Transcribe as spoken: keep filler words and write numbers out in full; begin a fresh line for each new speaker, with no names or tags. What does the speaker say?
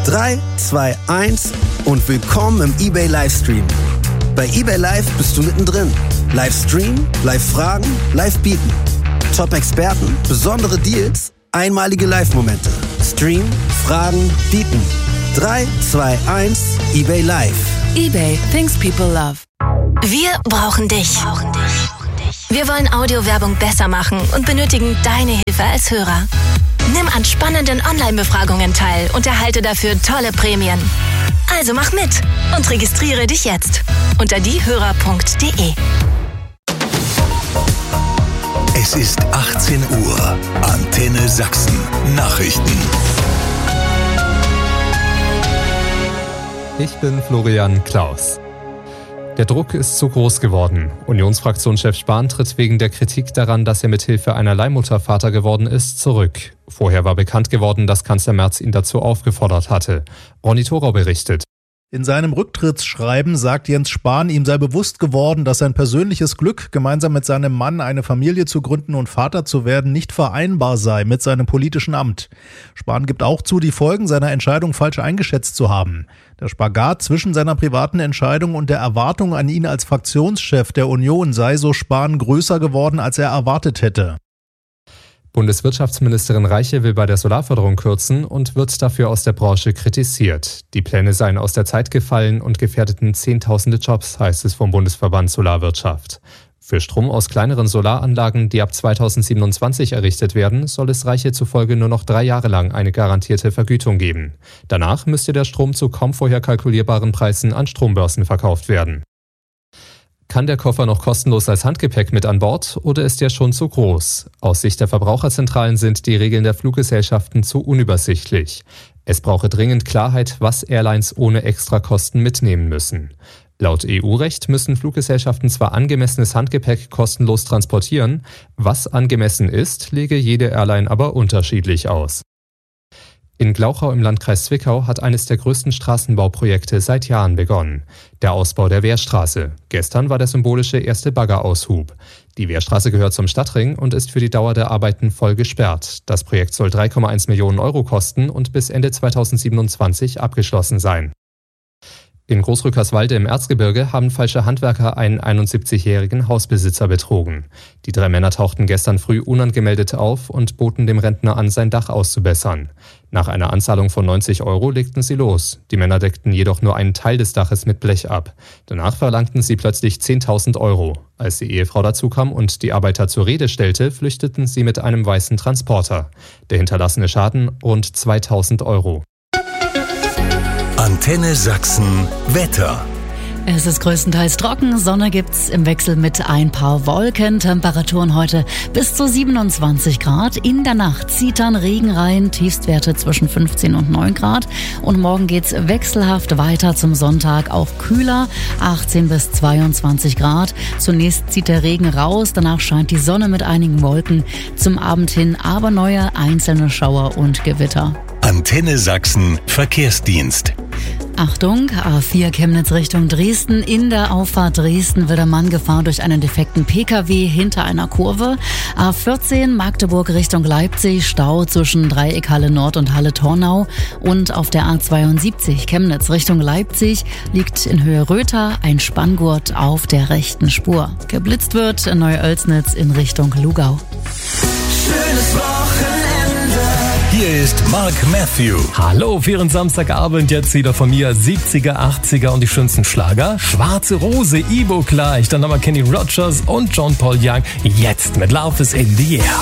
drei, zwei, eins und willkommen im eBay Livestream. Bei eBay Live bist du mittendrin. Live streamen, live fragen, live bieten. Top-Experten, besondere Deals, einmalige Live-Momente. Stream, fragen, bieten. drei, zwei, eins, eBay Live.
eBay, things people love.
Wir brauchen dich. Wir wollen Audiowerbung besser machen und benötigen deine Hilfe als Hörer. Nimm an spannenden Online-Befragungen teil und erhalte dafür tolle Prämien. Also mach mit und registriere dich jetzt unter diehörer punkt de.
Es ist achtzehn Uhr. Antenne Sachsen. Nachrichten.
Ich bin Florian Klaus. Der Druck ist zu groß geworden. Unionsfraktionschef Spahn tritt wegen der Kritik daran, dass er mithilfe einer Leihmutter Vater geworden ist, zurück. Vorher war bekannt geworden, dass Kanzler Merz ihn dazu aufgefordert hatte. Ronny Thorau berichtet.
In seinem Rücktrittsschreiben sagt Jens Spahn, ihm sei bewusst geworden, dass sein persönliches Glück, gemeinsam mit seinem Mann eine Familie zu gründen und Vater zu werden, nicht vereinbar sei mit seinem politischen Amt. Spahn gibt auch zu, die Folgen seiner Entscheidung falsch eingeschätzt zu haben. Der Spagat zwischen seiner privaten Entscheidung und der Erwartung an ihn als Fraktionschef der Union sei, so Spahn, größer geworden, als er erwartet hätte.
Bundeswirtschaftsministerin Reiche will bei der Solarförderung kürzen und wird dafür aus der Branche kritisiert. Die Pläne seien aus der Zeit gefallen und gefährdeten Zehntausende Jobs, heißt es vom Bundesverband Solarwirtschaft. Für Strom aus kleineren Solaranlagen, die ab zweitausendsiebenundzwanzig errichtet werden, soll es Reiche zufolge nur noch drei Jahre lang eine garantierte Vergütung geben. Danach müsste der Strom zu kaum vorher kalkulierbaren Preisen an Strombörsen verkauft werden. Kann der Koffer noch kostenlos als Handgepäck mit an Bord oder ist der schon zu groß? Aus Sicht der Verbraucherzentralen sind die Regeln der Fluggesellschaften zu unübersichtlich. Es brauche dringend Klarheit, was Airlines ohne Extrakosten mitnehmen müssen. Laut E U-Recht müssen Fluggesellschaften zwar angemessenes Handgepäck kostenlos transportieren, was angemessen ist, lege jede Airline aber unterschiedlich aus. In Glauchau im Landkreis Zwickau hat eines der größten Straßenbauprojekte seit Jahren begonnen. Der Ausbau der Wehrstraße. Gestern war der symbolische erste Baggeraushub. Die Wehrstraße gehört zum Stadtring und ist für die Dauer der Arbeiten voll gesperrt. Das Projekt soll drei Komma eins Millionen Euro kosten und bis Ende zweitausendsiebenundzwanzig abgeschlossen sein. In Großrückerswalde im Erzgebirge haben falsche Handwerker einen einundsiebzigjährigen Hausbesitzer betrogen. Die drei Männer tauchten gestern früh unangemeldet auf und boten dem Rentner an, sein Dach auszubessern. Nach einer Anzahlung von neunzig Euro legten sie los. Die Männer deckten jedoch nur einen Teil des Daches mit Blech ab. Danach verlangten sie plötzlich zehntausend Euro. Als die Ehefrau dazukam und die Arbeiter zur Rede stellte, flüchteten sie mit einem weißen Transporter. Der hinterlassene Schaden rund zweitausend Euro.
Antenne Sachsen Wetter.
Es ist größtenteils trocken, Sonne gibt's im Wechsel mit ein paar Wolken. Temperaturen heute bis zu siebenundzwanzig Grad. In der Nacht zieht dann Regen rein, Tiefstwerte zwischen fünfzehn und neun Grad. Und morgen geht's wechselhaft weiter zum Sonntag, auch kühler, achtzehn bis zweiundzwanzig Grad. Zunächst zieht der Regen raus, danach scheint die Sonne mit einigen Wolken. Zum Abend hin aber neue einzelne Schauer und Gewitter.
Antenne Sachsen Verkehrsdienst.
Achtung, A vier Chemnitz Richtung Dresden. In der Auffahrt Dresden wird der Mann gefahren durch einen defekten Pkw hinter einer Kurve. A vierzehn Magdeburg Richtung Leipzig, Stau zwischen Dreieckhalle Nord und Halle Tornau. Und auf der A zweiundsiebzig Chemnitz Richtung Leipzig liegt in Höhe Rötha ein Spanngurt auf der rechten Spur. Geblitzt wird in Neu-Oelsnitz in Richtung Lugau.
Schönes Wochenende.
Hier ist Mark Matthew.
Hallo, für Ihren Samstagabend jetzt wieder von mir siebziger, achtziger und die schönsten Schlager. Schwarze Rose, Ivo gleich, dann haben wir Kenny Rogers und John Paul Young. Jetzt mit Love is in the Air.